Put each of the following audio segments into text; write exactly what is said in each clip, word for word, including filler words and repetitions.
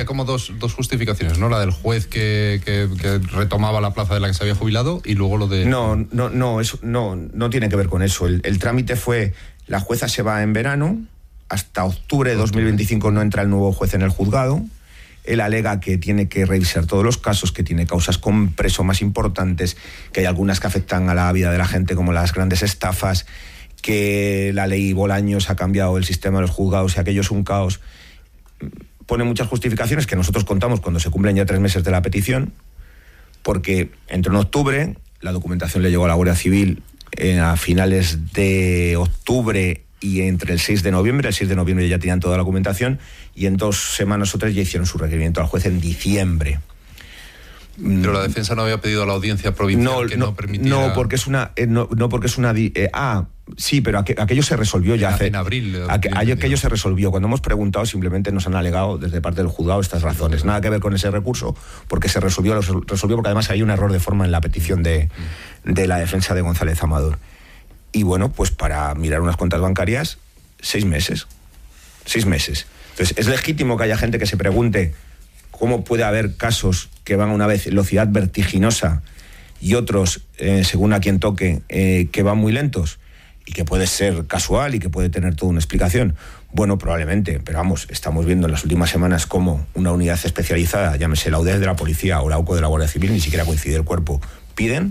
como dos, dos justificaciones, ¿no? La del juez que, que, que retomaba la plaza de la que se había jubilado y luego lo de... No, no, no, eso, no, no tiene que ver con eso. El, el trámite fue, la jueza se va en verano, hasta octubre de dos mil veinticinco no entra el nuevo juez en el juzgado. Él alega que tiene que revisar todos los casos, que tiene causas con preso más importantes, que hay algunas que afectan a la vida de la gente, como las grandes estafas, que la ley Bolaños ha cambiado el sistema de los juzgados y aquello es un caos. Pone muchas justificaciones que nosotros contamos cuando se cumplen ya tres meses de la petición, porque entró en octubre, la documentación le llegó a la Guardia Civil eh, a finales de octubre y entre el seis de noviembre, el seis de noviembre ya tenían toda la documentación y en dos semanas o tres ya hicieron su requerimiento al juez en diciembre. Pero la defensa no había pedido a la audiencia provincial no, que no, no permitiera... No, porque es una... Eh, no, no, porque es una... Eh, ah, sí, pero aqu aquello se resolvió ya en, hace... En abril. Aqu aquello se resolvió. Cuando hemos preguntado simplemente nos han alegado desde parte del juzgado estas razones. Nada que ver con ese recurso, porque se resolvió, lo resolvió porque además hay un error de forma en la petición de, de la defensa de González Amador. Y bueno, pues para mirar unas cuentas bancarias, seis meses. Seis meses. Entonces, es legítimo que haya gente que se pregunte cómo puede haber casos que van a una velocidad vertiginosa y otros, eh, según a quien toque, eh, que van muy lentos y que puede ser casual y que puede tener toda una explicación. Bueno, probablemente, pero vamos, estamos viendo en las últimas semanas cómo una unidad especializada, llámese la U D E S de la policía o la U C O de la Guardia Civil, ni siquiera coincide el cuerpo, piden,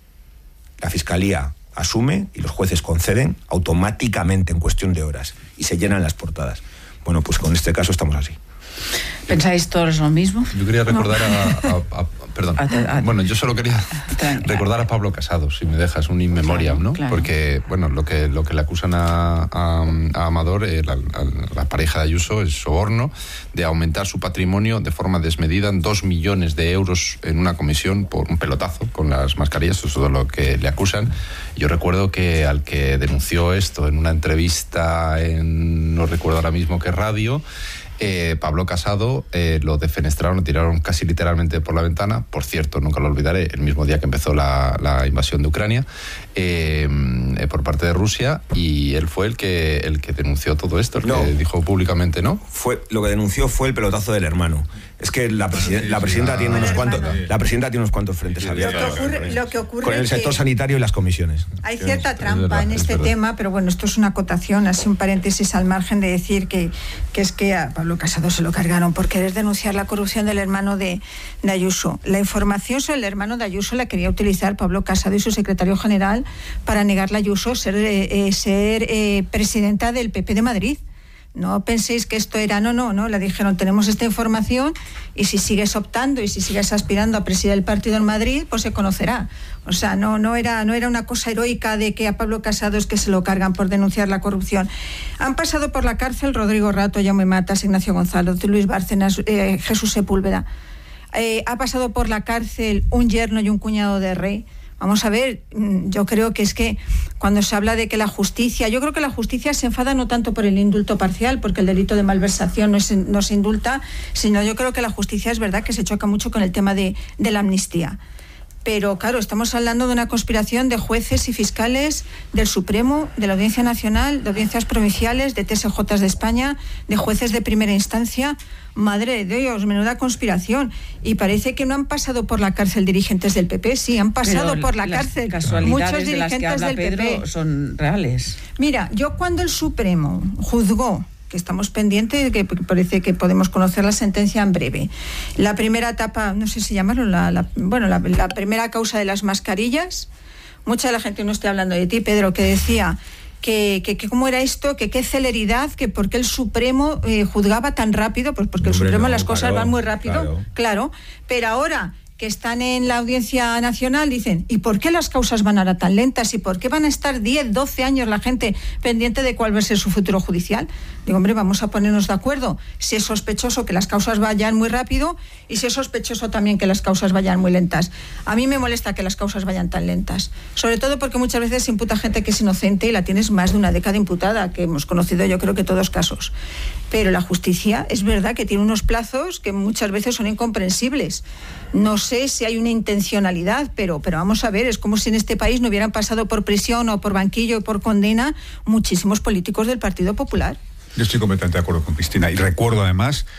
la Fiscalía asume y los jueces conceden automáticamente en cuestión de horas y se llenan las portadas. Bueno, pues con este caso estamos así. ¿Pensáis todos lo mismo? Yo quería recordar no. a, a, a... Perdón. A, a, bueno, yo solo quería a, recordar a Pablo Casado, si me dejas, un in memoriam, claro, ¿no? Claro. Porque, bueno, lo que, lo que le acusan a, a, a Amador, eh, la, a la pareja de Ayuso, es soborno de aumentar su patrimonio de forma desmedida en dos millones de euros en una comisión por un pelotazo con las mascarillas, eso es todo lo que le acusan. Yo recuerdo que al que denunció esto en una entrevista en, no recuerdo ahora mismo qué radio, Eh, Pablo Casado eh, lo defenestraron, lo tiraron casi literalmente por la ventana. Por cierto, nunca lo olvidaré, el mismo día que empezó la, la invasión de Ucrania eh, eh, por parte de Rusia, y él fue el que el que denunció todo esto, el no, que dijo públicamente, ¿no? Fue, lo que denunció fue el pelotazo del hermano. Es que la, presiden, la presidenta tiene unos cuantos, la presidenta tiene unos cuantos frentes abiertos. Lo que ocurre, lo que ocurre con el sector sanitario y las comisiones. Hay cierta trampa en este tema, pero bueno, esto es una acotación, así un paréntesis al margen de decir que, que es que a Pablo Casado se lo cargaron por querer denunciar la corrupción del hermano de, de Ayuso. La información sobre el hermano de Ayuso la quería utilizar Pablo Casado y su secretario general para negarle a Ayuso ser, eh, ser eh, presidenta del P P de Madrid. No penséis que esto era, no, no, no, le dijeron, tenemos esta información y si sigues optando y si sigues aspirando a presidir el partido en Madrid, pues se conocerá. O sea, no, no era, no era una cosa heroica de que a Pablo Casado es que se lo cargan por denunciar la corrupción. Han pasado por la cárcel Rodrigo Rato, Jaume Matas, Ignacio González, Luis Bárcenas, eh, Jesús Sepúlveda. Eh, ha pasado por la cárcel un yerno y un cuñado de Rey. Vamos a ver, yo creo que es que cuando se habla de que la justicia, yo creo que la justicia se enfada no tanto por el indulto parcial, porque el delito de malversación no, es, no se indulta, sino yo creo que la justicia es verdad que se choca mucho con el tema de, de la amnistía. Pero claro, estamos hablando de una conspiración de jueces y fiscales del Supremo, de la Audiencia Nacional, de audiencias provinciales, de T S J de España, de jueces de primera instancia. Madre de Dios, menuda conspiración. Y parece que no han pasado por la cárcel dirigentes del P P. Sí, han pasado Pero por la las cárcel casualidades muchos dirigentes de las que habla del Pedro P P. Son reales. Mira, yo cuando el Supremo juzgó, que estamos pendientes, que parece que podemos conocer la sentencia en breve, la primera etapa, no sé si llamarlo, la, la, bueno, la, la primera causa de las mascarillas, mucha de la gente, no estoy hablando de ti, Pedro, que decía que, que, que cómo era esto, que qué celeridad, que por qué el Supremo eh, juzgaba tan rápido, pues porque el Hombre, Supremo no, las cosas claro, van muy rápido, claro. claro, pero ahora que están en la Audiencia Nacional dicen, ¿y por qué las causas van ahora tan lentas? ¿Y por qué van a estar diez, doce años la gente pendiente de cuál va a ser su futuro judicial? Digo, hombre, vamos a ponernos de acuerdo. Si es sospechoso que las causas vayan muy rápido y si es sospechoso también que las causas vayan muy lentas. A mí me molesta que las causas vayan tan lentas, sobre todo porque muchas veces se imputa gente que es inocente y la tienes más de una década imputada, que hemos conocido yo creo que todos casos. Pero la justicia es verdad que tiene unos plazos que muchas veces son incomprensibles. No sé si hay una intencionalidad, pero, pero vamos a ver, es como si en este país no hubieran pasado por prisión o por banquillo o por condena muchísimos políticos del Partido Popular. Yo estoy completamente de acuerdo con Cristina y recuerdo además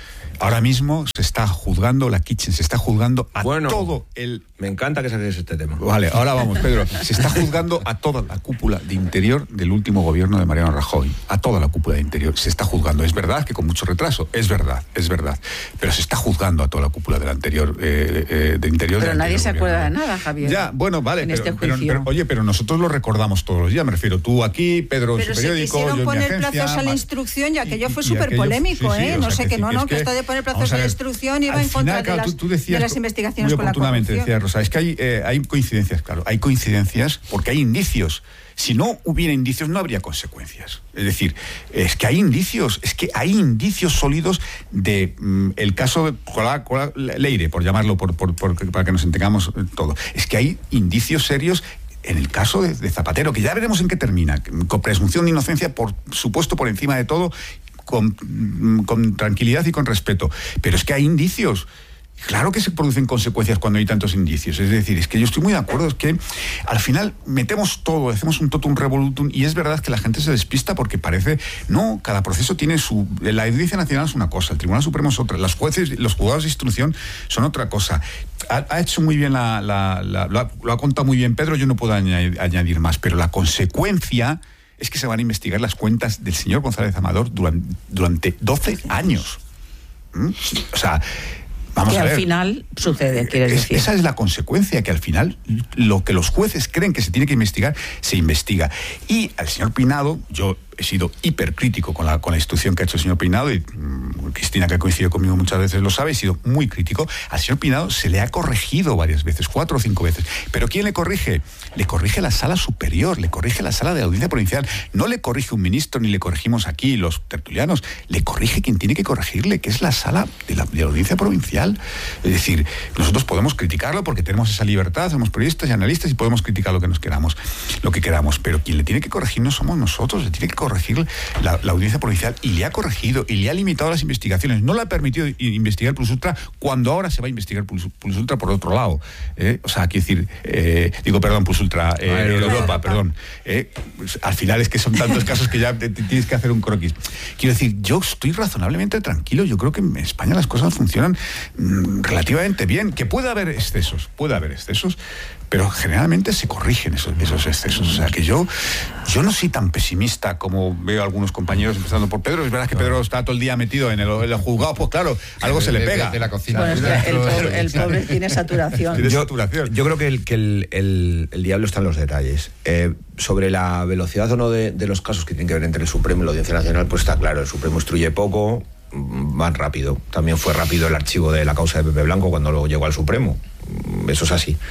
ahora mismo se está juzgando la Kitchen, se está juzgando a bueno, todo el... Me encanta que saques este tema. Vale, ahora vamos, Pedro. Se está juzgando a toda la cúpula de interior del último gobierno de Mariano Rajoy. A toda la cúpula de interior se está juzgando. Es verdad que con mucho retraso, es verdad, es verdad. Pero se está juzgando a toda la cúpula del anterior, eh, eh, de interior. Pero del nadie anterior se gobierno. acuerda de nada, Javier. Ya, bueno, vale, pero, este pero, pero, oye, pero nosotros lo recordamos todos los días, me refiero. Tú aquí, Pedro en su periódico, Pero se quisieron yo en mi poner agencia, plazos a la instrucción, ya que aquello fue súper polémico, sí, sí, ¿eh? No sé, que, que no, no, que, que esto de poner plazos a la instrucción iba en contra final, de, las, tú, tú decías, de las investigaciones con la corrupción. Decías, Rosa, es que hay, eh, hay coincidencias, claro, hay coincidencias porque hay indicios. Si no hubiera indicios, no habría consecuencias. Es decir, es que hay indicios, es que hay indicios sólidos de mm, el caso de Colá, Colá, Leire, por llamarlo, por, por, por, para que nos entendamos todo. Es que hay indicios serios en el caso de, de Zapatero, que ya veremos en qué termina, con presunción de inocencia, por supuesto, por encima de todo, con, con tranquilidad y con respeto. Pero es que hay indicios. Claro que se producen consecuencias cuando hay tantos indicios. Es decir, es que yo estoy muy de acuerdo, es que al final metemos todo, hacemos un totum revolutum, y es verdad que la gente se despista porque parece, no, cada proceso tiene su... La Audiencia Nacional es una cosa, el Tribunal Supremo es otra, los jueces, los juzgados de instrucción son otra cosa. Ha, ha hecho muy bien la... la, la lo, ha, lo ha contado muy bien Pedro, yo no puedo añadir, añadir más, pero la consecuencia es que se van a investigar las cuentas del señor González Amador durante, durante doce años. ¿Mm? O sea... Vamos que a ver. Al final sucede, quieres es, decir. Esa es la consecuencia, que al final lo que los jueces creen que se tiene que investigar, se investiga. Y al señor Peinado, yo he sido hipercrítico con la, con la instrucción que ha hecho el señor Peinado, y mmm, Cristina, que ha coincidido conmigo muchas veces, lo sabe, he sido muy crítico. Al señor Peinado se le ha corregido varias veces, cuatro o cinco veces. ¿Pero quién le corrige? Le corrige la sala superior, le corrige la sala de la Audiencia Provincial. No le corrige un ministro, ni le corregimos aquí los tertulianos, le corrige quien tiene que corregirle, que es la sala de la, de la Audiencia Provincial. Es decir, nosotros podemos criticarlo porque tenemos esa libertad, somos periodistas y analistas y podemos criticar lo que nos queramos, lo que queramos, pero quien le tiene que corregir no somos nosotros, le tiene que corregir la, la Audiencia Provincial, y le ha corregido y le ha limitado las investigaciones, no le ha permitido investigar Plus Ultra cuando ahora se va a investigar Plus, Plus Ultra por otro lado, ¿eh? O sea, quiero decir, eh, digo, perdón, Plus Ultra, eh, Ay, Europa, Europa, perdón, eh, pues, al final es que son tantos casos que ya te, te tienes que hacer un croquis. Quiero decir, yo estoy razonablemente tranquilo, yo creo que en España las cosas funcionan mmm, relativamente bien, que puede haber excesos, puede haber excesos, pero generalmente se corrigen esos, esos excesos. O sea, que yo, yo no soy tan pesimista como veo a algunos compañeros, empezando por Pedro. Es verdad que Pedro está todo el día metido en el, en el juzgado, pues claro, algo de, se le pega. De, de la cocina. Bueno, es que el, pobre, el pobre tiene saturación. Tiene yo, saturación. Yo creo que el, que el, el, el diablo está en los detalles. Eh, sobre la velocidad o no de, de los casos que tienen que ver entre el Supremo y la Audiencia Nacional, pues está claro, el Supremo instruye poco, van rápido. También fue rápido el archivo de la causa de Pepe Blanco cuando luego llegó al Supremo. Eso es así.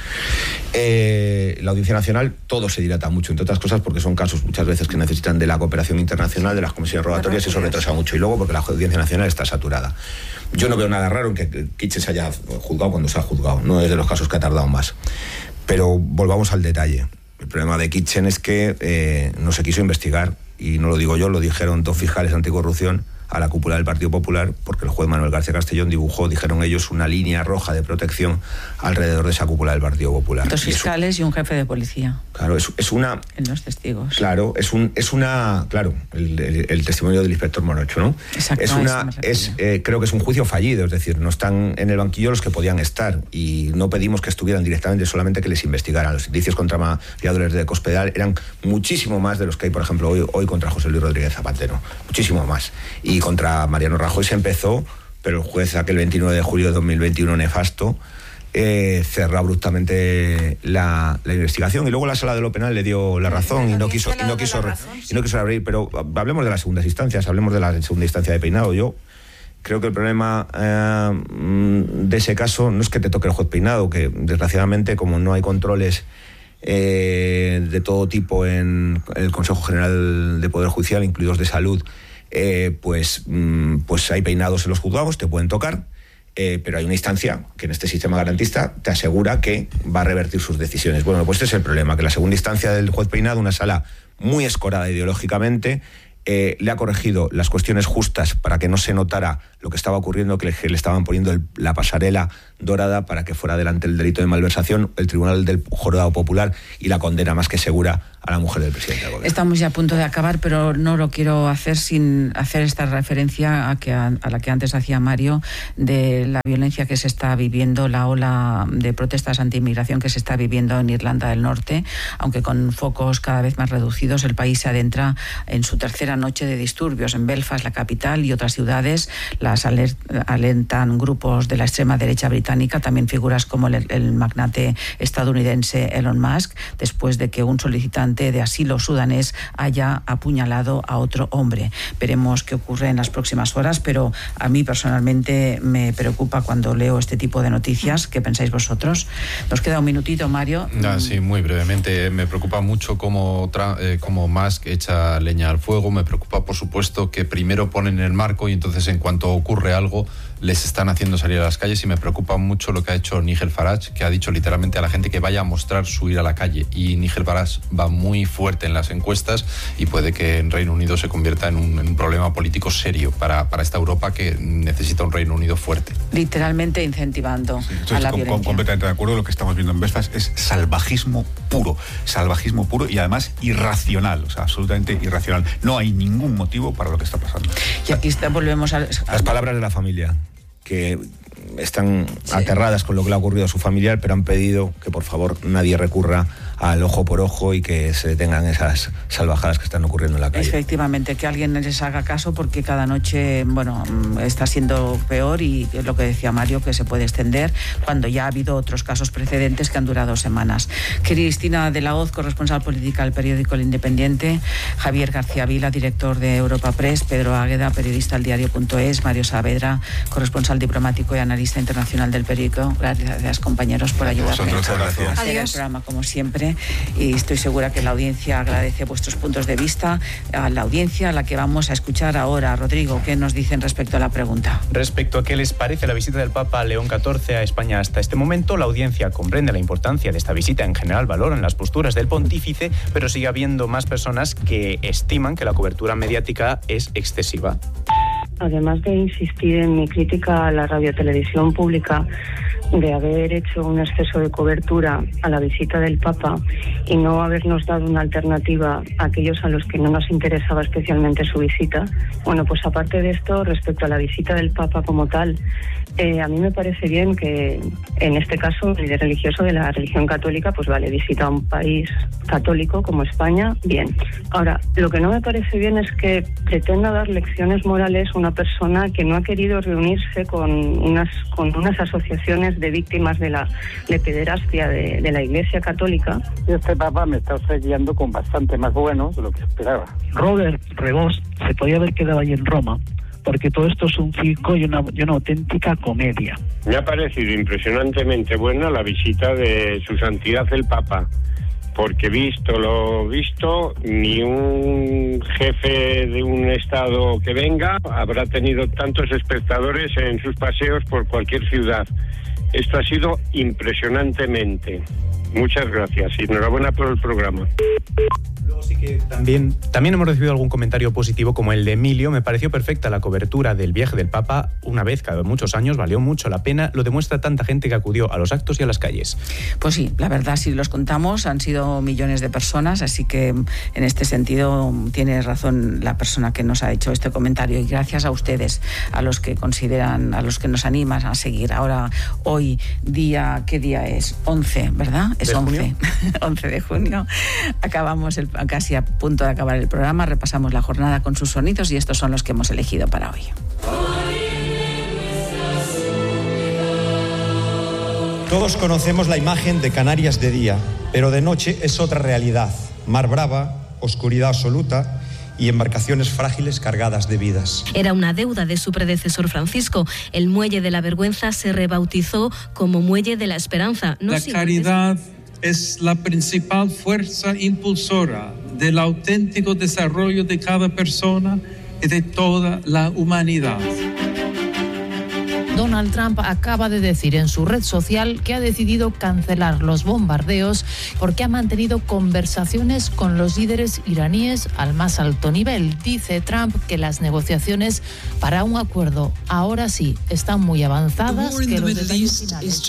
Eh, la Audiencia Nacional, todo se dilata mucho, entre otras cosas porque son casos muchas veces que necesitan de la cooperación internacional, de las comisiones rogatorias, y eso retrasa mucho. Y luego porque la Audiencia Nacional está saturada. Yo no veo nada raro en que Kitchen se haya juzgado cuando se ha juzgado. No es de los casos que ha tardado más. Pero volvamos al detalle. El problema de Kitchen es que eh, no se quiso investigar, y no lo digo yo, lo dijeron dos fiscales anticorrupción a la cúpula del Partido Popular, porque el juez Manuel García Castellón dibujó, dijeron ellos, una línea roja de protección alrededor de esa cúpula del Partido Popular. Dos fiscales y, eso, y un jefe de policía. Claro, es, es una... En los testigos. Claro, es un es una... Claro, el, el, el testimonio del inspector Morocho, ¿no? Exacto. Es una... Es, eh, creo que es un juicio fallido, es decir, no están en el banquillo los que podían estar, y no pedimos que estuvieran directamente, solamente que les investigaran. Los indicios contra mediadores de Cospedal eran muchísimo más de los que hay, por ejemplo, hoy, hoy contra José Luis Rodríguez Zapatero. Muchísimo más. Y contra Mariano Rajoy se empezó, pero el juez aquel veintinueve de julio de dos mil veintiuno nefasto eh, cerró abruptamente la, la investigación, y luego la sala de lo penal le dio la razón y no quiso y no quiso y no quiso abrir. Pero hablemos de las segundas instancias, hablemos de la segunda instancia de Peinado. Yo creo que el problema eh, de ese caso no es que te toque el juez Peinado, que desgraciadamente, como no hay controles eh, de todo tipo en el Consejo General de Poder Judicial, incluidos de salud, Eh, pues, mm, pues hay peinados en los juzgados, te pueden tocar, eh, pero hay una instancia que en este sistema garantista te asegura que va a revertir sus decisiones. Bueno, pues este es el problema, que la segunda instancia del juez Peinado, una sala muy escorada ideológicamente, eh, le ha corregido las cuestiones justas para que no se notara lo que estaba ocurriendo, que le, le estaban poniendo el, la pasarela dorada para que fuera adelante el delito de malversación, el Tribunal del Jurado Popular y la condena más que segura a la mujer del presidente del gobierno. Estamos ya a punto de acabar, pero no lo quiero hacer sin hacer esta referencia a, que, a, a la que antes hacía Mario, de la violencia que se está viviendo, la ola de protestas anti-inmigración que se está viviendo en Irlanda del Norte, aunque con focos cada vez más reducidos. El país se adentra en su tercera noche de disturbios. En Belfast, la capital, y otras ciudades las alentan grupos de la extrema derecha británica, también figuras como el, el magnate estadounidense Elon Musk, después de que un solicitante de asilo sudanés haya apuñalado a otro hombre. Veremos qué ocurre en las próximas horas, pero a mí personalmente me preocupa cuando leo este tipo de noticias. ¿Qué pensáis vosotros? Nos queda un minutito, Mario. Ah, sí, muy brevemente. Me preocupa mucho cómo, eh, cómo Musk echa leña al fuego. Me preocupa, por supuesto, que primero ponen el marco y entonces en cuanto ocurre algo les están haciendo salir a las calles, y me preocupa mucho lo que ha hecho Nigel Farage, que ha dicho literalmente a la gente que vaya a mostrar su ir a la calle, y Nigel Farage va muy fuerte en las encuestas y puede que en Reino Unido se convierta en un, en un problema político serio para, para esta Europa que necesita un Reino Unido fuerte. Literalmente incentivando sí, a la con, violencia. Completamente de acuerdo. Lo que estamos viendo en Belfast es salvajismo puro, salvajismo puro y además irracional, o sea, absolutamente irracional. No hay ningún motivo para lo que está pasando. Y aquí está, volvemos a... Las palabras de la familia, que están sí. aterradas con lo que le ha ocurrido a su familiar, pero han pedido que por favor nadie recurra al ojo por ojo y que se detengan esas salvajadas que están ocurriendo en la calle. Efectivamente, que alguien les haga caso, porque cada noche, bueno, está siendo peor, y lo que decía Mario, que se puede extender cuando ya ha habido otros casos precedentes que han durado semanas. Cristina de la Hoz, corresponsal política del periódico El Independiente, Javier García Vila, director de Europa Press, Pedro Águeda, periodista del diario punto es, Mario Saavedra, corresponsal diplomático y analista internacional del periódico. Gracias, compañeros, por ayudarme Muchas gracias. a hacer el programa como siempre, y estoy segura que la audiencia agradece vuestros puntos de vista. A la audiencia a la que vamos a escuchar ahora. Rodrigo, ¿qué nos dicen respecto a la pregunta? Respecto a qué les parece la visita del Papa León catorce a España hasta este momento, la audiencia comprende la importancia de esta visita. En general valoran las posturas del pontífice, pero sigue habiendo más personas que estiman que la cobertura mediática es excesiva. Además de insistir en mi crítica a la radiotelevisión pública de haber hecho un exceso de cobertura a la visita del Papa y no habernos dado una alternativa a aquellos a los que no nos interesaba especialmente su visita, bueno, pues aparte de esto, respecto a la visita del Papa como tal, eh, a mí me parece bien que, en este caso, el líder religioso de la religión católica, pues vale, visita un país católico como España, bien. Ahora, lo que no me parece bien es que pretenda dar lecciones morales a una persona que no ha querido reunirse con unas, con unas asociaciones de víctimas de la de pederastia de, de la Iglesia Católica. Este Papa me está guiando con bastante más bueno de lo que esperaba. Robert Rebós se podía haber quedado ahí en Roma, porque todo esto es un circo y una, y una auténtica comedia. Me ha parecido impresionantemente buena la visita de su santidad el Papa, porque visto lo visto, ni un jefe de un estado que venga habrá tenido tantos espectadores en sus paseos por cualquier ciudad. Esto ha sido impresionantemente. Muchas gracias y enhorabuena por el programa. Luego sí que también, también hemos recibido algún comentario positivo, como el de Emilio. Me pareció perfecta la cobertura del viaje del Papa, una vez cada muchos años, valió mucho la pena, lo demuestra tanta gente que acudió a los actos y a las calles. Pues sí, la verdad, si los contamos, han sido millones de personas, así que en este sentido tiene razón la persona que nos ha hecho este comentario, y gracias a ustedes, a los que consideran, a los que nos animan a seguir. Ahora, hoy día, ¿qué día es? once, ¿verdad? Es once, once de junio. Acabamos el, casi a punto de acabar el programa, repasamos la jornada con sus sonidos, y estos son los que hemos elegido para hoy. Todos conocemos la imagen de Canarias de día, pero de noche es otra realidad. Mar brava, oscuridad absoluta y embarcaciones frágiles cargadas de vidas. Era una deuda de su predecesor Francisco. El Muelle de la Vergüenza se rebautizó como Muelle de la Esperanza. No la caridad es la principal fuerza impulsora del auténtico desarrollo de cada persona y de toda la humanidad. Donald Trump acaba de decir en su red social que ha decidido cancelar los bombardeos porque ha mantenido conversaciones con los líderes iraníes al más alto nivel. Dice Trump que las negociaciones para un acuerdo ahora sí están muy avanzadas, que los detalles finales.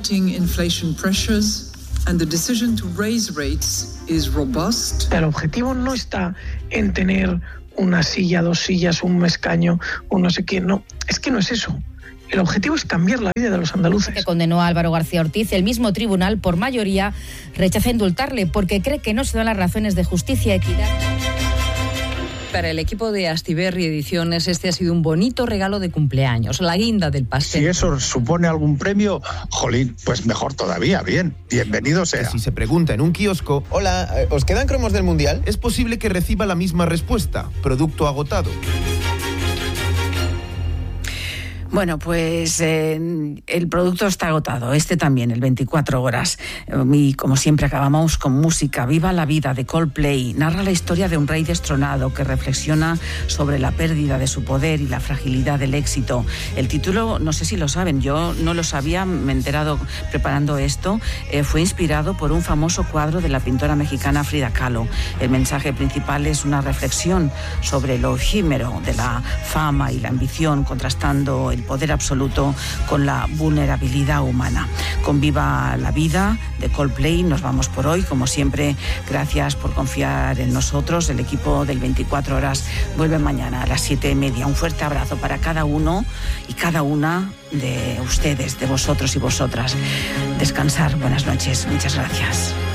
El objetivo no está en tener una silla, dos sillas, un escaño, un no sé qué. No, es que no es eso. El objetivo es cambiar la vida de los andaluces. Que condenó a Álvaro García Ortiz, el mismo tribunal, por mayoría, rechaza indultarle porque cree que no se dan las razones de justicia y equidad. Para el equipo de Astiberri Ediciones, este ha sido un bonito regalo de cumpleaños, la guinda del pastel. Si eso supone algún premio, jolín, pues mejor todavía, bien, bienvenido sea. Si se pregunta en un kiosco, hola, ¿os quedan cromos del Mundial? Es posible que reciba la misma respuesta, producto agotado. Bueno, pues eh, el producto está agotado, este también, el veinticuatro horas. Y como siempre acabamos con música. Viva la vida, de Coldplay. Narra la historia de un rey destronado que reflexiona sobre la pérdida de su poder y la fragilidad del éxito. El título, no sé si lo saben, yo no lo sabía, me he enterado preparando esto, eh, fue inspirado por un famoso cuadro de la pintora mexicana Frida Kahlo. El mensaje principal es una reflexión sobre lo efímero de la fama y la ambición, contrastando el poder absoluto con la vulnerabilidad humana. Con Viva la vida, de Coldplay, nos vamos por hoy. Como siempre, gracias por confiar en nosotros. El equipo del veinticuatro horas vuelve mañana a las siete y media. Un fuerte abrazo para cada uno y cada una de ustedes, de vosotros y vosotras. Descansar. Buenas noches. Muchas gracias.